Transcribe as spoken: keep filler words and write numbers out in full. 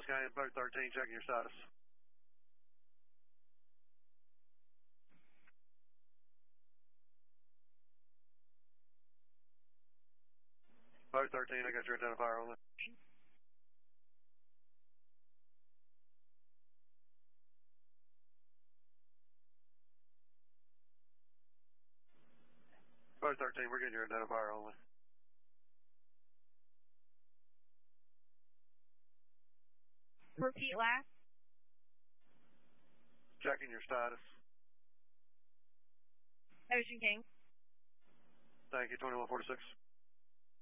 Dallas County, boat thirteen, checking your status. Boat thirteen, I got your identifier on it. Boat thirteen, we're getting your identifier only. Repeat last. Checking your status. Ocean King. Thank you, twenty-one forty-six.